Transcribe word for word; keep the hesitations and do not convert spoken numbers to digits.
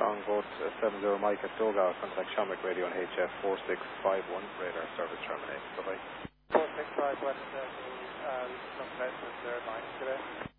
Longboat uh, seven zero Mike at Doga, contact Shamrock Radio on H F four six five one, radar service terminated. Bye-bye. four six five one, uh, uh, some message there, Mike, today.